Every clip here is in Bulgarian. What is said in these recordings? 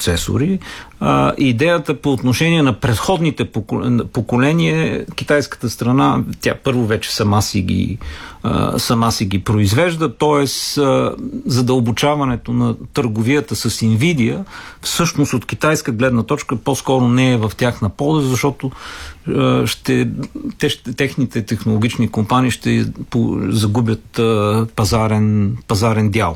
процесори. Идеята по отношение на предходните поколения, китайската страна, тя първо вече сама си ги произвежда, т.е. задълбочаването на търговията с Nvidia, всъщност от китайска гледна точка по-скоро не е в тяхна полза, защото техните технологични компании ще загубят пазарен дял.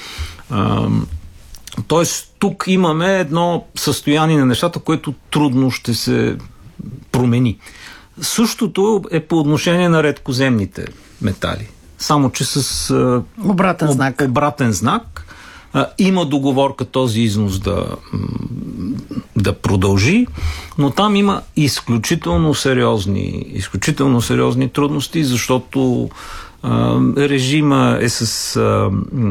Тоест, тук имаме едно състояние на нещата, което трудно ще се промени. Същото е по отношение на редкоземните метали. Само че с обратен знак. Има договорка този износ да продължи, но там има изключително сериозни трудности, защото режима е с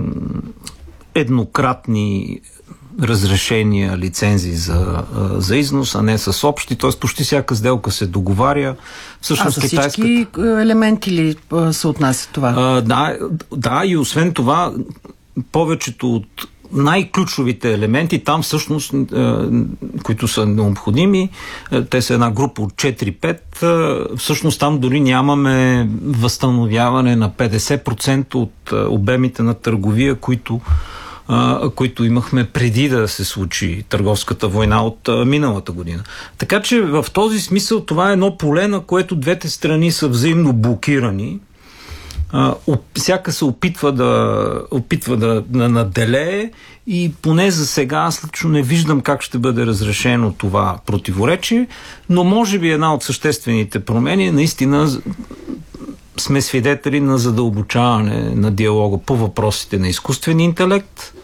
еднократни разрешения, лицензии за износ, а не с общи. Т.е. почти всяка сделка се договаря. Всъщност, за всички елементи ли се отнася това? Да, и освен това, повечето от най-ключовите елементи, там всъщност, които са необходими, те са една група от 4-5, всъщност там дори нямаме възстановяване на 50% от обемите на търговия, които имахме преди да се случи търговската война от миналата година. Така че в този смисъл това е едно поле, на което двете страни са взаимно блокирани. Всяка се опитва да наделее и поне за сега аз лично не виждам как ще бъде разрешено това противоречие, но може би една от съществените промени наистина сме свидетели на задълбочаване на диалога по въпросите на изкуствения интелект.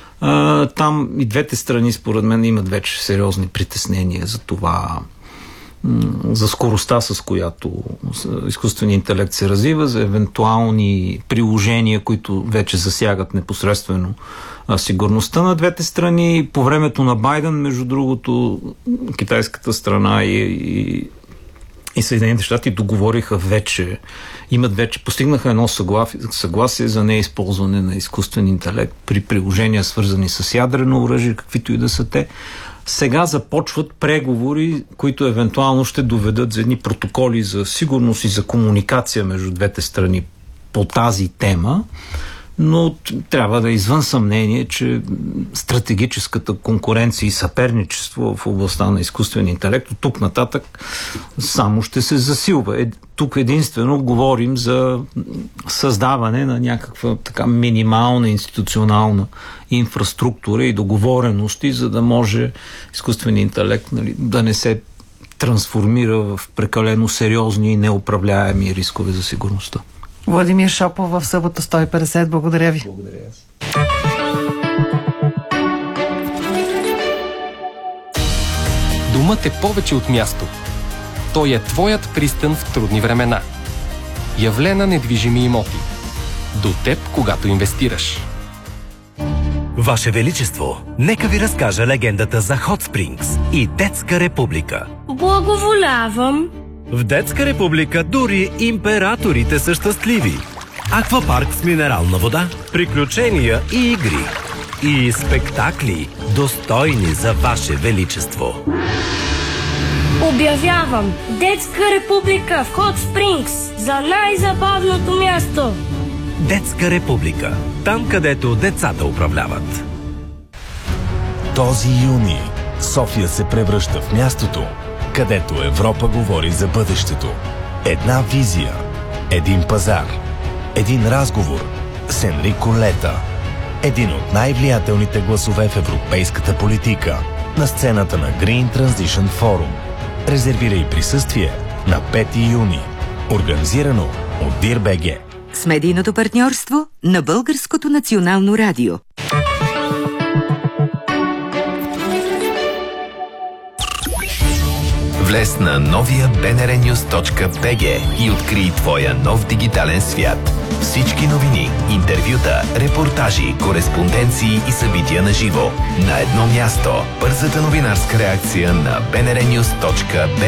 Там и двете страни, според мен, имат вече сериозни притеснения за това, за скоростта, с която изкуственият интелект се развива, за евентуални приложения, които вече засягат непосредствено сигурността на двете страни. По времето на Байден, между другото, китайската страна и Съединените щати договориха постигнаха едно съгласие за неизползване на изкуствен интелект при приложения, свързани с ядрено оръжие, каквито и да са те. Сега започват преговори, които евентуално ще доведат за едни протоколи за сигурност и за комуникация между двете страни по тази тема, но трябва да извън съмнение, че стратегическата конкуренция и съперничество в областта на изкуствения интелект от тук нататък само ще се засилва. Тук единствено говорим за създаване на някаква така минимална институционална инфраструктура и договорености, за да може изкуственият интелект да не се трансформира в прекалено сериозни и неуправляеми рискове за сигурността. Владимир Шопов в Събота 150. Благодаря ви. Благодаря. Думът е повече от място. Той е твоят пристан в трудни времена. Явлена недвижими имоти. До теб, когато инвестираш. Ваше Величество, нека ви разкажа легендата за Hot Springs и Детска република. Благоволявам. В Детска република дори императорите са щастливи. Аквапарк с минерална вода, приключения и игри. И спектакли, достойни за Ваше Величество. Обявявам Детска република в Hot Springs за най-забавното място. Детска република. Там, където децата управляват. Този юни София се превръща в мястото, където Европа говори за бъдещето. Една визия, един пазар, един разговор с Енрико Лета. Един от най-влиятелните гласове в европейската политика на сцената на Green Transition Forum. Резервирай присъствие на 5 юни. Организирано от DIR.BG. С медийното партньорство на Българското национално радио. Влез на новия bnrnews.bg и открий твоя нов дигитален свят. Всички новини, интервюта, репортажи, кореспонденции и събития на живо. На едно място. Бързата новинарска реакция на bnrnews.bg.